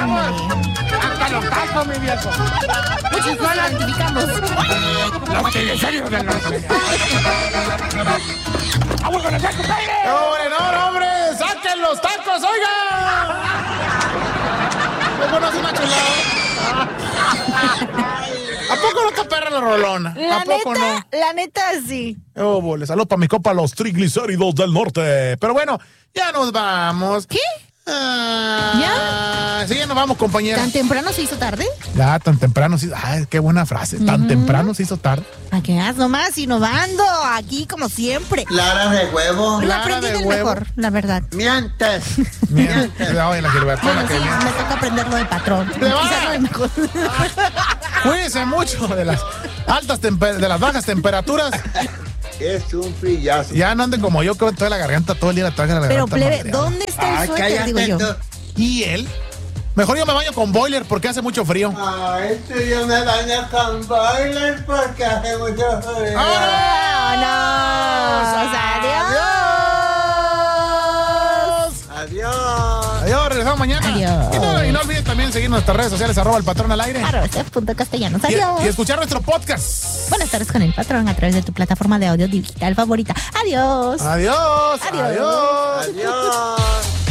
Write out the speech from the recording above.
Hasta los tacos, mi viejo. Muchos nos identificamos. Los chileseños del norte. ¡Agua con los tacos, aire! No, hombre, saquen los tacos, oiga. ¿Cómo no es una chulada? ¿A poco no está perra la rolona? ¿A poco no? La neta, sí. Oh, le saludo para mi copa los triglicéridos del norte. Pero bueno, ya nos vamos. ¿Qué? ¿Ya? Sí, ya nos vamos, compañera. ¿Tan temprano se hizo tarde? Ya, tan temprano se hizo... Ay, qué buena frase. Tan temprano se hizo tarde. ¿A qué haces nomás? Innovando, aquí como siempre. Clara de huevo. Lo aprendí del mejor, la verdad. Mientes. Oye, la Gilbertona. Bueno, sí, me toca aprenderlo del patrón. Quizás no es mejor. Cuídense mucho de las de las bajas temperaturas. Es un frillazo. Ya no anden como yo, que toda la garganta, todo el día la traje la Pero, garganta. plebe, ¿dónde está el suéter, digo yo? ¿Y él? Mejor yo me baño con boiler porque hace mucho frío. Ay, tú yo me baño con boiler porque hace mucho frío. ¡Vámonos! ¡Adiós! Adiós. Adiós, regresamos mañana. Adiós. Y no olviden también seguir nuestras redes sociales, @elpatrón_al_aire. @Castellanos. Adiós. Y escuchar nuestro podcast. Buenas tardes con el patrón a través de tu plataforma de audio digital favorita. Adiós. Adiós. Adiós. Adiós.